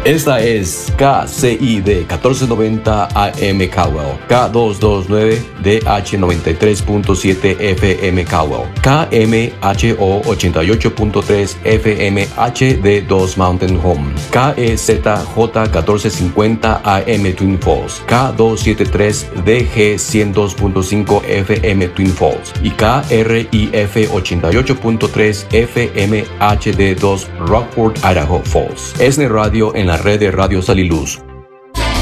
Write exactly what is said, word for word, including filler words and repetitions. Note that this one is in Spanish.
Esta es K C I D catorce noventa A M Caldwell, K doscientos veintinueve D H noventa y tres punto siete F M Caldwell, K M H O ochenta y ocho punto tres F M H D dos Mountain Home, K E Z J catorce cincuenta A M Twin Falls, K doscientos setenta y tres D G ciento dos punto cinco F M Twin Falls y K R I F ochenta y ocho punto tres F M H D dos Rockford, Idaho Falls. ESNE Radio en la red de Radio Sal y Luz,